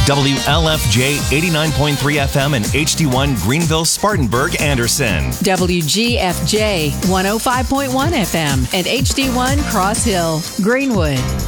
WLFJ 89.3 FM and HD1 Greenville, Spartanburg, Anderson. WGFJ 105.1 FM and HD1 Cross Hill, Greenwood.